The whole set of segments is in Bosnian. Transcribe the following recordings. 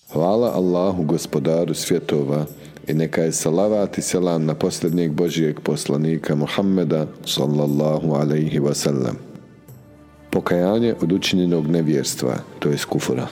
Hvala Allahu, gospodaru svjetova, i neka je salavat i selam na posljednjeg Božijeg poslanika Muhammeda sallallahu alaihi wasallam. Pokajanje od učinjenog nevjerstva, to jest kufura.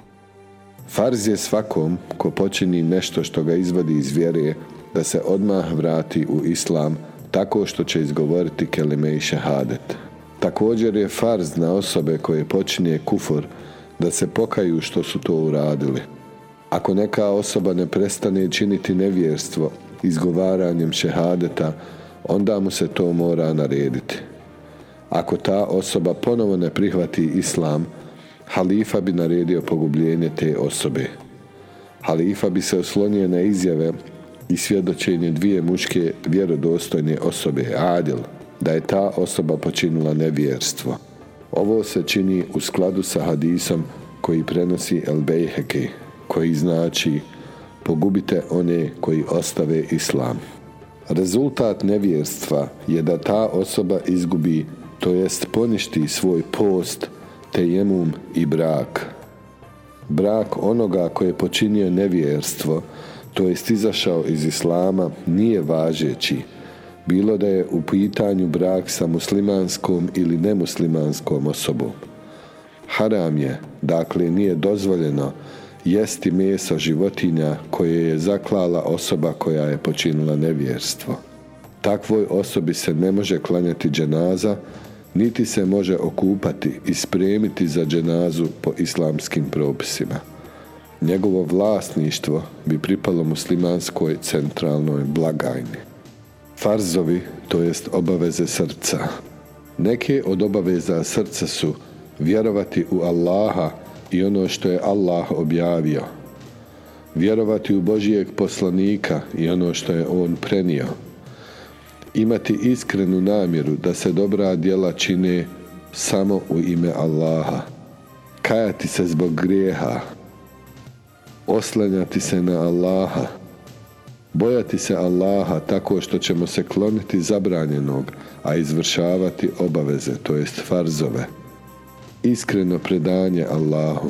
Farz je svakom ko počini nešto što ga izvodi iz vjere da se odmah vrati u islam tako što će izgovoriti kelime i šehadet. Također je farz na osobe koje počinje kufur da se pokaju što su to uradili. Ako neka osoba ne prestane činiti nevjerstvo izgovaranjem šehadeta, onda mu se to mora narediti. Ako ta osoba ponovo ne prihvati islam, halifa bi naredio pogubljenje te osobe. Halifa bi se oslonio na izjave i svjedočenje dvije muške vjerodostojne osobe, adil, da je ta osoba počinila nevjerstvo. Ovo se čini u skladu sa hadisom koji prenosi El Bejheki, koji znači pogubite one koji ostave islam. Rezultat nevjerstva je da ta osoba izgubi, to jest poništi svoj post, tejemum i brak. Brak onoga koji je počinio nevjerstvo, to jest izašao iz islama, nije važeći, bilo da je u pitanju brak sa muslimanskom ili nemuslimanskom osobom. Haram je, dakle nije dozvoljeno, jesti meso životinja koje je zaklala osoba koja je počinila nevjerstvo. Takvoj osobi se ne može klanjati dženaza, niti se može okupati i spremiti za dženazu po islamskim propisima. Njegovo vlasništvo bi pripalo muslimanskoj centralnoj blagajni. Farzovi, to jest obaveze srca. Neke od obaveza srca su vjerovati u Allaha i ono što je Allah objavio, vjerovati u Božijeg poslanika i ono što je on prenio, imati iskrenu namjeru da se dobra djela čine samo u ime Allaha, kajati se zbog grijeha, oslanjati se na Allaha, bojati se Allaha tako što ćemo se kloniti zabranjenog, a izvršavati obaveze, to jest farzove, iskreno predanje Allahu,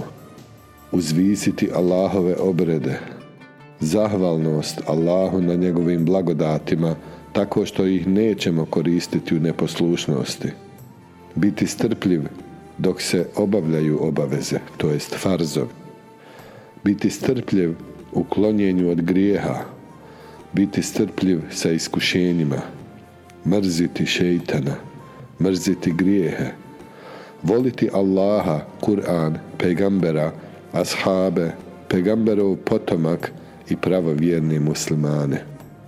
uzvisiti Allahove obrede, zahvalnost Allahu na njegovim blagodatima tako što ih nećemo koristiti u neposlušnosti, biti strpljiv dok se obavljaju obaveze, to jest farzovi, biti strpljiv u klonjenju od grijeha, biti strpljiv sa iskušenjima, mrziti šeitana, mrziti grijehe, voliti Allaha, Kur'an, pejgambera, ashabe, pejgamberov potomak i pravovjerne muslimane.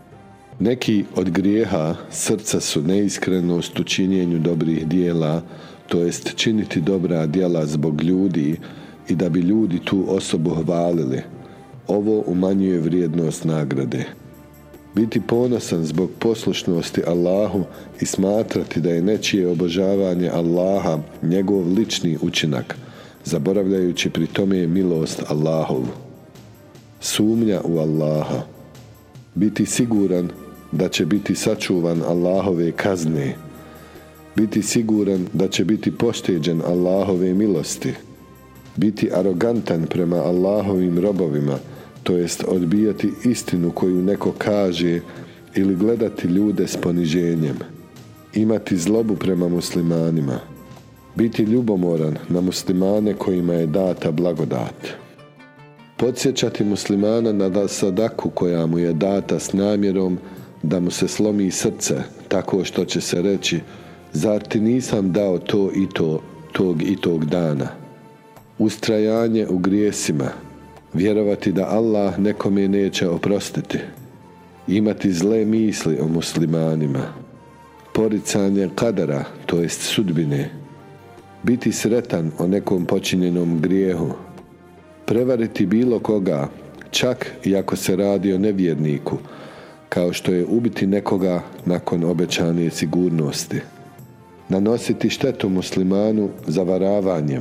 Neki od grijeha srca su neiskrenost u činjenju dobrih dijela, to jest činiti dobra djela zbog ljudi i da bi ljudi tu osobu hvalili. Ovo umanjuje vrijednost nagrade. Biti ponosan zbog poslušnosti Allahu i smatrati da je nečije obožavanje Allaha njegov lični učinak, zaboravljajući pri tome milost Allahovu. Sumnja u Allaha. Biti siguran da će biti sačuvan Allahove kazne. Biti siguran da će biti pošteđen Allahove milosti. Biti arogantan prema Allahovim robovima, to jest odbijati istinu koju neko kaže ili gledati ljude s poniženjem. Imati zlobu prema muslimanima. Biti ljubomoran na muslimane kojima je data blagodat. Podsjećati muslimana na sadaku koja mu je data s namjerom da mu se slomi srce tako što će se reći: zar ti nisam dao to i to, tog i tog dana. Ustrajanje u grijesima. Vjerovati da Allah nekome neće oprostiti. Imati zle misli o muslimanima. Poricanje kadara, to jest sudbine. Biti sretan o nekom počinjenom grijehu. Prevariti bilo koga, čak i ako se radi o nevjerniku, kao što je ubiti nekoga nakon obećane sigurnosti. Nanositi štetu muslimanu zavaravanjem.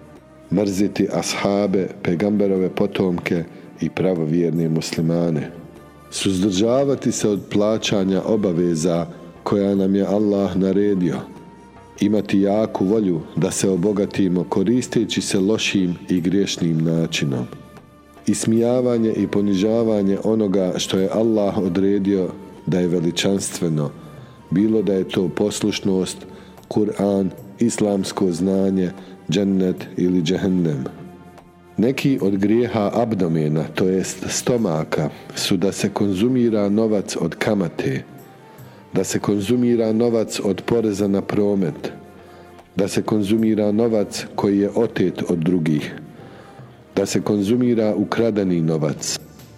Mrziti ashabe, pejgamberove potomke i pravovjerne muslimane. Suzdržavati se od plaćanja obaveza koja nam je Allah naredio. Imati jaku volju da se obogatimo koristeći se lošim i griješnim načinom. ismijavanje i ponižavanje onoga što je Allah odredio da je veličanstveno, bilo da je to poslušnost, Kur'an, islamsko znanje, džennet ili džehennem. Neki od grijeha abdomena, to jest stomaka, su da se konzumira novac od kamate, da se konzumira novac od poreza na promet, da se konzumira novac koji je otet od drugih, da se konzumira ukradeni novac,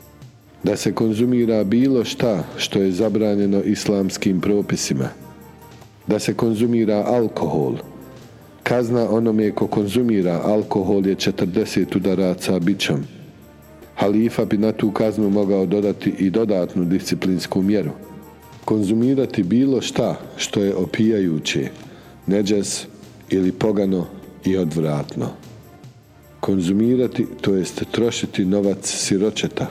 da se konzumira bilo šta što je zabranjeno islamskim propisima, da se konzumira alkohol. Kazna onome ko konzumira alkohol je 40 udaraca bičom. Halifa bi na tu kaznu mogao dodati i dodatnu disciplinsku mjeru. Konzumirati bilo šta što je opijajuće, neđes ili pogano i odvratno. Konzumirati, to jest trošiti novac siročeta.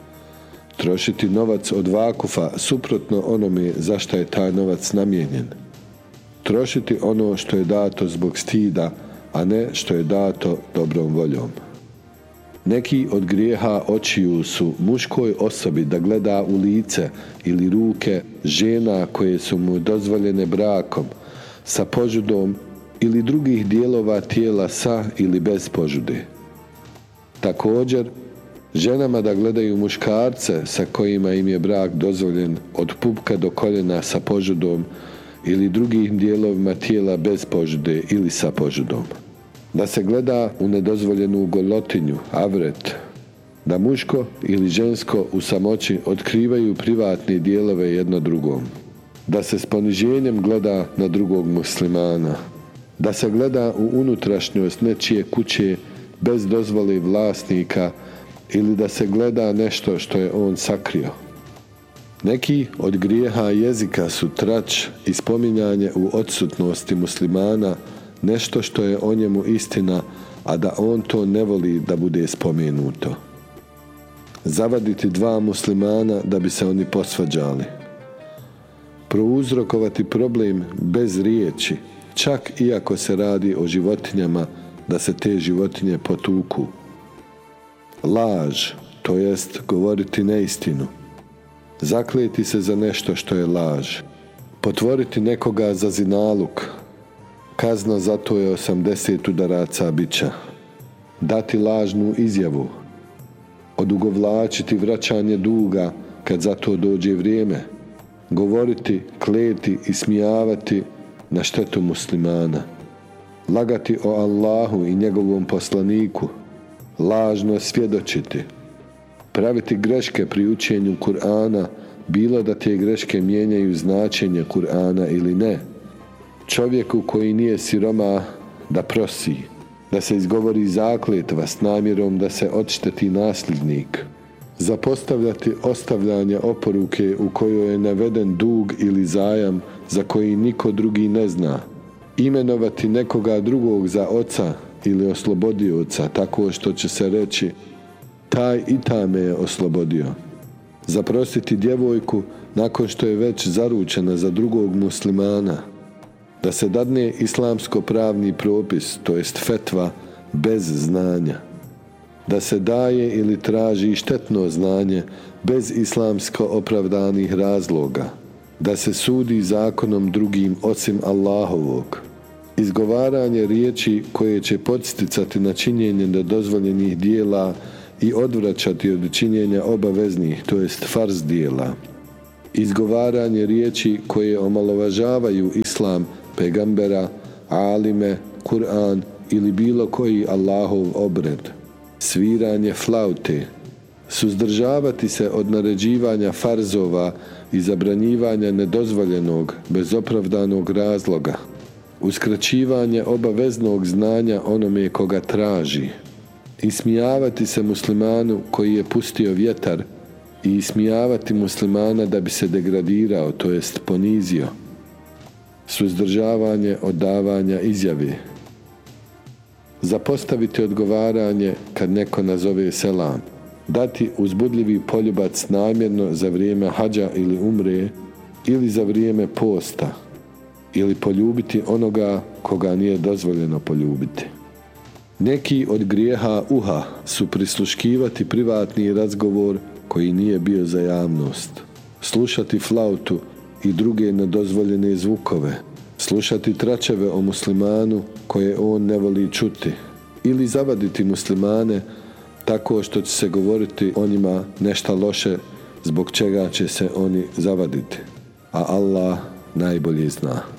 Trošiti novac od vakufa suprotno onome za šta je taj novac namijenjen. Trošiti ono što je dato zbog stida, a ne što je dato dobrom voljom. Neki od grijeha očiju su muškoj osobi da gleda u lice ili ruke žena koje su mu dozvoljene brakom, sa požudom ili drugih dijelova tijela sa ili bez požude. Također, ženama da gledaju muškarce sa kojima im je brak dozvoljen od pupka do koljena sa požudom ili drugim dijelovima tijela bez požude ili sa požudom. Da se gleda u nedozvoljenu golotinju, avret. Da muško ili žensko u samoći otkrivaju privatne dijelove jedno drugom. Da se s poniženjem gleda na drugog muslimana. Da se gleda u unutrašnjost nečije kuće bez dozvole vlasnika ili da se gleda nešto što je on sakrio. Neki od grijeha jezika su trač i spominjanje u odsutnosti muslimana, nešto što je o njemu istina, a da on to ne voli da bude spomenuto. Zavaditi dva muslimana da bi se oni posvađali. Prouzrokovati problem bez riječi, čak i ako se radi o životinjama, da se te životinje potuku. Laž, to jest govoriti neistinu. Zakleti se za nešto što je laž. Potvoriti nekoga za zinaluk. Kazna za to je 80 udaraca biča. Dati lažnu izjavu. Odugovlačiti vraćanje duga kad za to dođe vrijeme. Govoriti, kleti i smijavati na štetu muslimana. Lagati o Allahu i njegovom poslaniku. Lažno svjedočiti. Praviti greške pri učenju Kur'ana, bilo da te greške mijenjaju značenje Kur'ana ili ne. Čovjeku koji nije siroma da prosi, da se izgovori zakletva s namjerom da se odšteti nasljednik. Zapostavljati ostavljanje oporuke u kojoj je naveden dug ili zajam za koji niko drugi ne zna. Imenovati nekoga drugog za oca ili oslobodioca tako što će se reći taj i taj me je oslobodio. Zaprositi djevojku nakon što je već zaručena za drugog muslimana. Da se dadne islamsko pravni propis, to jest fetva, bez znanja. Da se daje ili traži štetno znanje bez islamsko opravdanih razloga. Da se sudi zakonom drugim osim Allahovog. Izgovaranje riječi koje će podsticati na činjenje nedozvoljenih dijela i odvraćati od činjenja obaveznih, to jest farz dijela. Izgovaranje riječi koje omalovažavaju islam, pegambera, alime, Kur'an ili bilo koji Allahov obred. Sviranje flaute. Suzdržavati se od naređivanja farzova i zabranjivanja nedozvoljenog bez opravdanog razloga. Uskraćivanje obaveznog znanja onome koga traži. Ismijavati se muslimanu koji je pustio vjetar i ismijavati muslimana da bi se degradirao, to jest ponizio. Suzdržavanje od davanja izjave. Zapostaviti odgovaranje kad neko nazove selam. Dati uzbudljivi poljubac namjerno za vrijeme hadža ili umre ili za vrijeme posta. Ili poljubiti onoga koga nije dozvoljeno poljubiti. Neki od grijeha uha su prisluškivati privatni razgovor koji nije bio za javnost, slušati flautu i druge nedozvoljene zvukove, slušati tračeve o muslimanu koje on ne voli čuti, ili zavaditi muslimane tako što će se govoriti o njima nešto loše zbog čega će se oni zavaditi, a Allah najbolje zna.